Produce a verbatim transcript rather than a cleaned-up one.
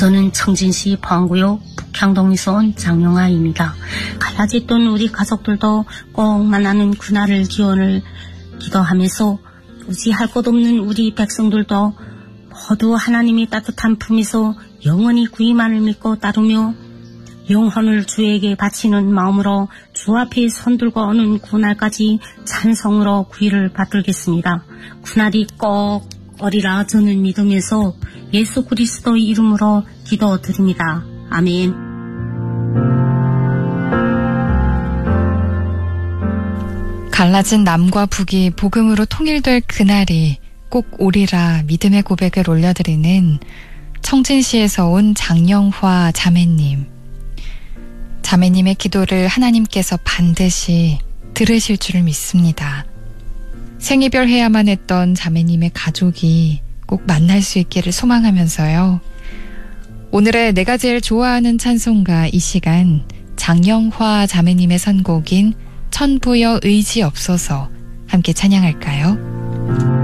저는 청진시 포항구역 북향동에서 온 장영아입니다. 갈라졌던 우리 가족들도 꼭 만나는 그날을 기원을 기도하면서 의지할 것 없는 우리 백성들도 모두 하나님의 따뜻한 품에서 영원히 구이만을 믿고 따르며 영혼을 주에게 바치는 마음으로 주 앞에 손들고 오는 그날까지 찬송으로 구의를 받들겠습니다. 그날이 꼭 오리라 저는 믿으면서 예수 그리스도의 이름으로 기도드립니다. 아멘. 갈라진 남과 북이 복음으로 통일될 그날이 꼭 오리라 믿음의 고백을 올려드리는 청진시에서 온 장영화 자매님. 자매님의 기도를 하나님께서 반드시 들으실 줄을 믿습니다. 생이별 해야만 했던 자매님의 가족이 꼭 만날 수 있기를 소망하면서요. 오늘의 내가 제일 좋아하는 찬송가 이 시간 장영화 자매님의 선곡인 천부여 의지 없어서 함께 찬양할까요?